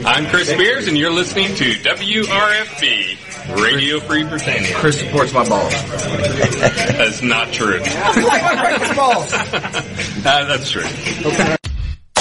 I'm Chris Spears, and you're listening to WRFB, Radio Free Britannia. Chris supports my balls. That's not true. I like my breakfast balls. That's true. Okay.